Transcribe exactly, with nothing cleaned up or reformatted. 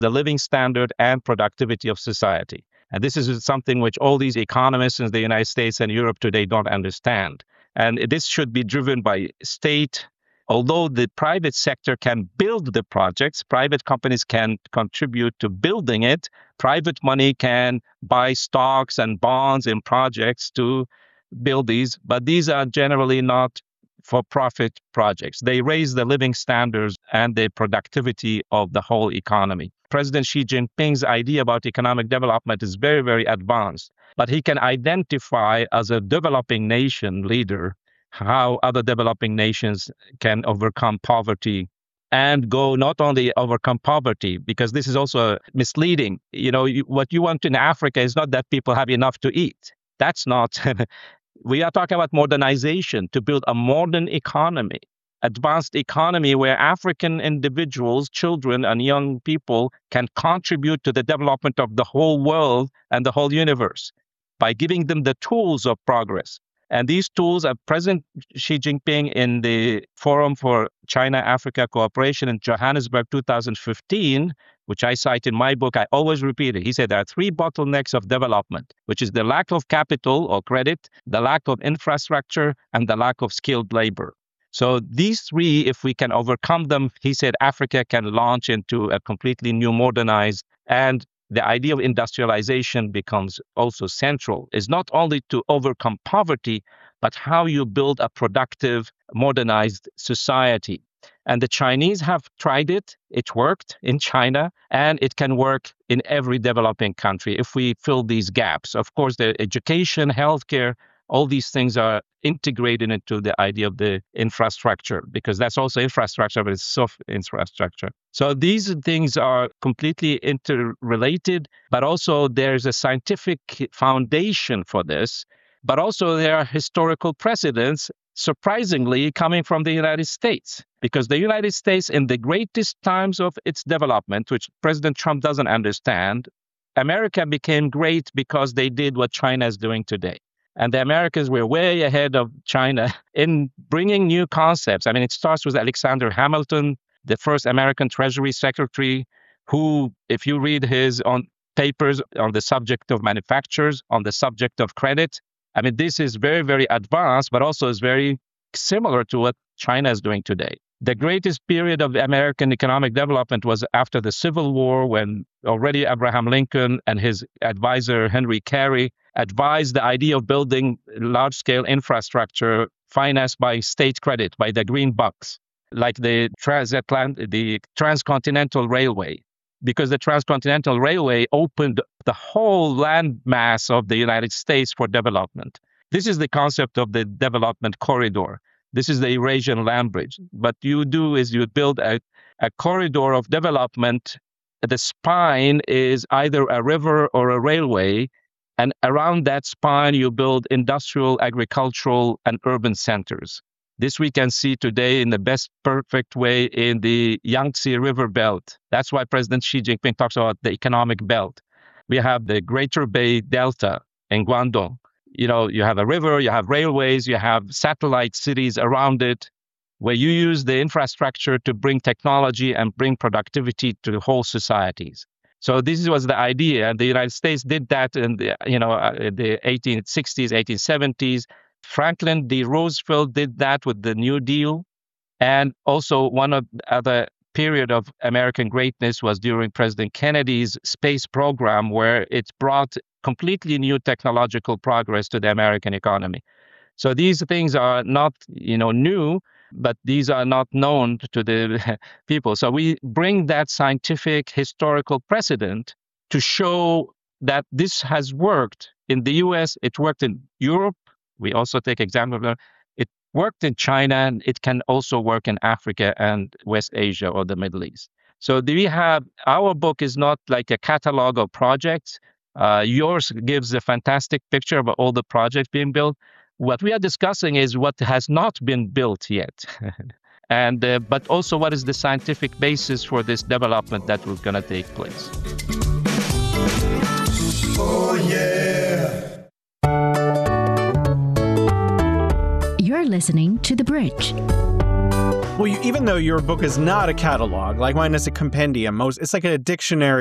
the living standard and productivity of society. And this is something which all these economists in the United States and Europe today don't understand. And this should be driven by state. Although the private sector can build the projects, private companies can contribute to building it, private money can buy stocks and bonds in projects to build these, but these are generally not for-profit projects. They raise the living standards and the productivity of the whole economy. President Xi Jinping's idea about economic development is very, very advanced, but he can identify as a developing nation leader how other developing nations can overcome poverty and go not only overcome poverty, because this is also misleading. You know, you, what you want in Africa is not that people have enough to eat. That's not. We are talking about modernization, to build a modern economy, advanced economy where African individuals, children and young people can contribute to the development of the whole world and the whole universe by giving them the tools of progress. And these tools are President Xi Jinping in the Forum for China-Africa Cooperation in Johannesburg two thousand fifteen, which I cite in my book. I always repeat it. He said there are three bottlenecks of development, which is the lack of capital or credit, the lack of infrastructure, and the lack of skilled labor. So these three, if we can overcome them, he said Africa can launch into a completely new modernized, and the idea of industrialization becomes also central. Is not only to overcome poverty, but how you build a productive, modernized society. And the Chinese have tried it. It worked in China, and it can work in every developing country if we fill these gaps. Of course, the education, healthcare, all these things are integrated into the idea of the infrastructure, because that's also infrastructure, but it's soft infrastructure. So these things are completely interrelated, but also there's a scientific foundation for this, but also there are historical precedents, surprisingly, coming from the United States, because the United States, in the greatest times of its development, which President Trump doesn't understand, America became great because they did what China is doing today. And the Americans were way ahead of China in bringing new concepts. I mean, it starts with Alexander Hamilton, the first American Treasury Secretary, who, if you read his on papers on the subject of manufacturers, on the subject of credit, I mean, this is very, very advanced, but also is very similar to what China is doing today. The greatest period of American economic development was after the Civil War, when already Abraham Lincoln and his advisor, Henry Carey, advised the idea of building large-scale infrastructure financed by state credit, by the green bucks, like the transatlantic, the transcontinental railway, because the transcontinental railway opened the whole land mass of the United States for development. This is the concept of the development corridor. This is the Eurasian land bridge. What you do is you build a, a corridor of development. The spine is either a river or a railway. And around that spine, you build industrial, agricultural, and urban centers. This we can see today in the best perfect way in the Yangtze River Belt. That's why President Xi Jinping talks about the economic belt. We have the Greater Bay Delta in Guangdong. You know, you have a river, you have railways, you have satellite cities around it, where you use the infrastructure to bring technology and bring productivity to whole societies. So this was the idea. The United States did that in the, you know, uh, the eighteen sixties, eighteen seventies. Franklin D. Roosevelt did that with the New Deal. And also one of the other period of American greatness was during President Kennedy's space program, where it brought completely new technological progress to the American economy. So these things are not, you know, new, but these are not known to the people. So we bring that scientific historical precedent to show that this has worked in the U S, it worked in Europe. We also take example of it worked in China, and it can also work in Africa and West Asia or the Middle East. So do we have, our book is not like a catalog of projects. Uh, yours gives a fantastic picture of all the projects being built. What we are discussing is what has not been built yet. and uh, but also what is the scientific basis for this development that was going to take place. Oh, yeah. You're listening to The Bridge. Well, you, even though your book is not a catalog, like mine is a compendium, most it's like a dictionary